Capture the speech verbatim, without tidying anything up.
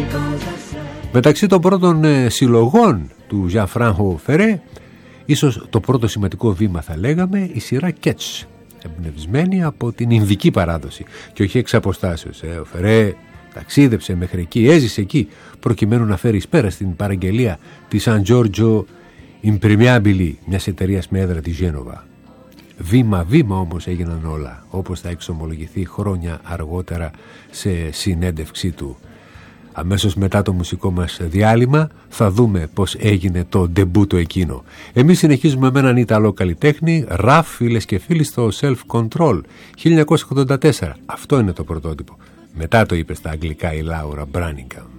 Μεταξύ των πρώτων ε, συλλογών του Jean-Franco Ferré, ίσως το πρώτο σημαντικό βήμα θα λέγαμε, η σειρά Catch, εμπνευσμένη από την Ινδική παράδοση και όχι εξ αποστάσεως. Ε, ο Ferré ταξίδεψε μέχρι εκεί, έζησε εκεί, προκειμένου να φέρει εις πέρα στην παραγγελία της San Giorgio Impermeabili, μιας εταιρείας με έδρα τη Γένοβα. Βήμα-βήμα όμως έγιναν όλα, όπως θα εξομολογηθεί χρόνια αργότερα σε συνέντευξή του. Αμέσως μετά το μουσικό μας διάλειμμα θα δούμε πως έγινε το ντεμπούτο εκείνο. Εμείς συνεχίζουμε με έναν Ιταλό καλλιτέχνη, Ραφ, φίλες και φίλοι, στο Self Control, χίλια εννιακόσια ογδόντα τέσσερα. Αυτό είναι το πρωτότυπο. Μετά το είπε στα αγγλικά η Λάουρα Μπράνιγκαμ.